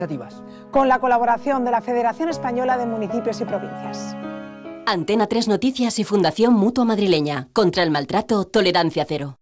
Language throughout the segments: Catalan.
con la colaboración de la Federación Española de Municipios y Provincias. Antena 3 Noticias y Fundación Mutua Madrileña. Contra el maltrato, tolerancia cero.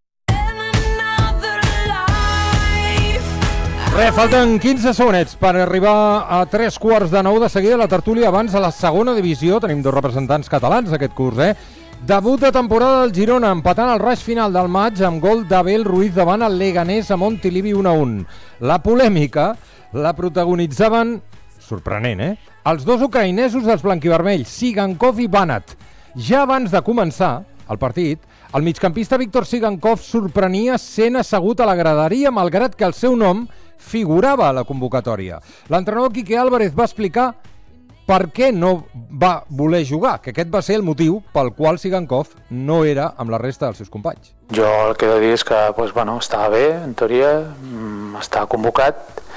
Falten 15 segonets per arribar a 8:45 de seguida la tertúlia abans a la segona divisió. Tenim dos representants catalans aquest curs, Debut de temporada del Girona, empatant el rush final del maig amb gol d'Abel Ruiz davant el Leganés a Montilivi 1-1. La polèmica la protagonitzaven, sorprenent, els dos ucraïnesos dels blanquivermells, Sigankov i Banat. Ja abans de començar el partit, el migcampista Víctor Sigankov sorprenia sent assegut a la graderia, malgrat que el seu nom figurava a la convocatòria. L'entrenador Quique Álvarez va explicar per què no va voler jugar, que aquest va ser el motiu pel qual Sigankov no era amb la resta dels seus companys. Jo el que he de dir és que estava bé, en teoria, estava convocat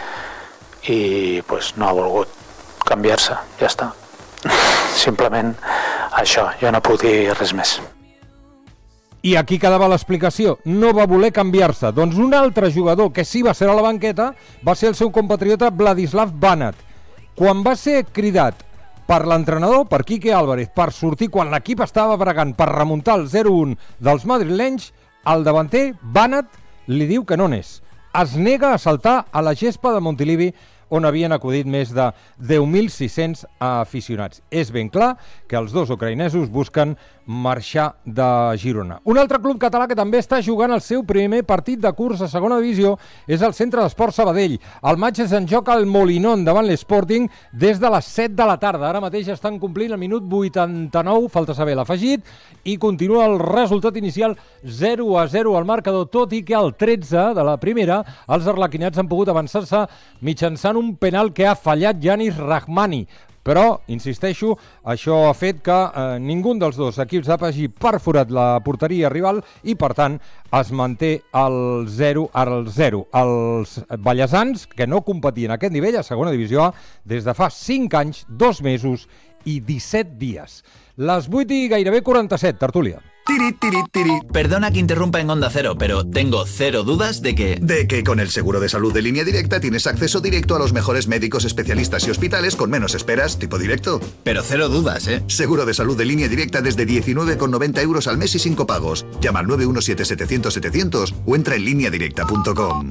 i no ha volgut canviar-se, ja està. Simplement això, jo no puc dir res més. I aquí quedava l'explicació, no va voler canviar-se. Doncs un altre jugador que sí va ser a la banqueta va ser el seu compatriota Vladislav Banat. Quan va ser cridat per l'entrenador, per Quique Álvarez, per sortir quan l'equip estava bregant per remuntar el 0-1 dels madrilenys, el davanter, Banat, li diu que no n'és. Es nega a saltar a la gespa de Montilivi, on havien acudit més de 10.600 aficionats. És ben clar que els dos ucraïnesos busquen marxar de Girona. Un altre club català que també està jugant el seu primer partit de curs a segona divisió és el Centre d'Esport Sabadell. El maig és en joc al Molinón davant l'Sporting des de les 7 de la tarda. Ara mateix estan complint el minut 89, falta saber l'afegit, i continua el resultat inicial 0-0 al marcador, tot i que al 13 de la primera els arlequinats han pogut avançar-se mitjançant un penal que ha fallat Yanis Rahmani. Però, insisteixo, això ha fet que ningú dels dos equips hagi perforat la porteria rival i, per tant, es manté el 0-0. Els ballesans, que no competien a aquest nivell, a segona divisió A, des de fa 5 anys, 2 mesos i 17 dies. Les 8 i gairebé 47, tertúlia. Perdona que interrumpa en Onda Cero, pero tengo cero dudas de que con el seguro de salud de Línea Directa tienes acceso directo a los mejores médicos, especialistas y hospitales con menos esperas, tipo directo. Pero cero dudas, Seguro de salud de Línea Directa desde 19,90 euros al mes y sin copagos. Llama al 917-700-700 o entra en lineadirecta.com.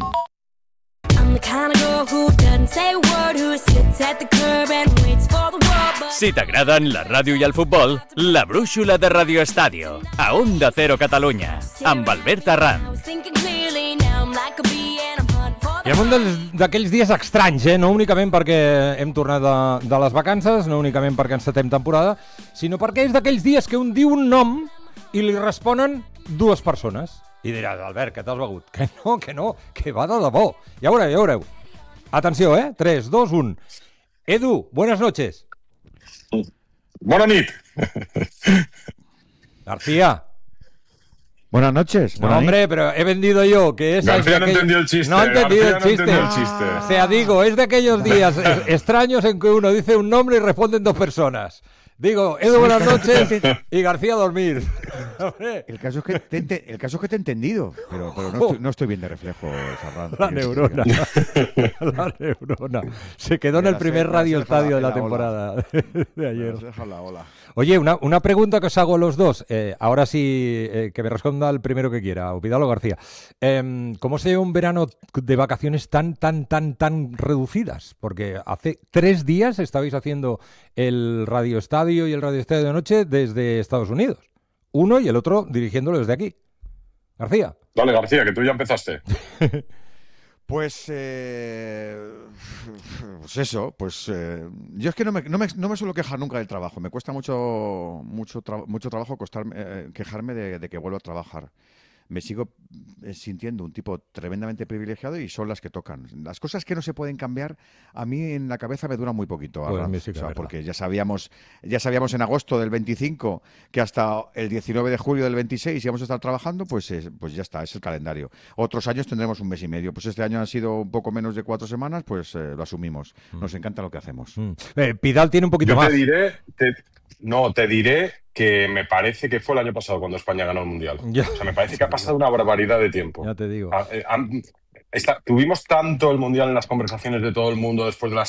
Si t'agraden la ràdio i el futbol, la brúixola de Radio Estadio, a Onda Cero Catalunya, amb Albert Arranz. I en un d'aquells dies estranys, no únicament perquè hem tornat de les vacances, no únicament perquè encetem temporada, sinó perquè és d'aquells dies que un diu un nom i li responen dues persones. I diràs, Albert, que t'has begut? Que no, que va de debò. Ja veureu. Atenció, 3, 2, 1. Edu, buenas noches. Buenas nit. García. Buenas noches. No, hombre, pero he vendido yo, que es... García no entendió el chiste. No ha entendido el chiste. O sea, digo, es de aquellos días extraños en que uno dice un nombre y responden dos personas. Digo, Edu, buenas noches, y García a dormir. El caso es que te he entendido, pero no estoy bien de reflejo, Sarran. La neurona. La neurona. Se quedó en el primer Radio Estadio de la temporada de ayer. Oye, una pregunta que os hago a los dos. Ahora sí, que me responda el primero que quiera. Opidalo García. ¿Cómo se lleva un verano de vacaciones tan reducidas? Porque hace 3 días estabais haciendo el Radio Estadio y el Radio Estadio de Noche desde Estados Unidos. Uno y el otro dirigiéndolo desde aquí. García. Dale, García, que tú ya empezaste. Pues eso, yo es que no me suelo quejar nunca del trabajo. Me cuesta mucho trabajo quejarme de que vuelvo a trabajar. Me sigo sintiendo un tipo tremendamente privilegiado y son las que tocan. Las cosas que no se pueden cambiar, a mí en la cabeza me duran muy poquito. Pues sí, porque ya sabíamos en agosto del 25 que hasta el 19 de julio del 26 íbamos a estar trabajando, pues ya está, es el calendario. Otros años tendremos un mes y medio. Pues este año han sido un poco menos de 4 semanas, pues lo asumimos. Nos encanta lo que hacemos. Pidal tiene un poquito más. Te diré que me parece que fue el año pasado cuando España ganó el Mundial. Ya. O sea, me parece que ha pasado una barbaridad de tiempo. Ya te digo. Tuvimos tanto el Mundial en las conversaciones de todo el mundo después de la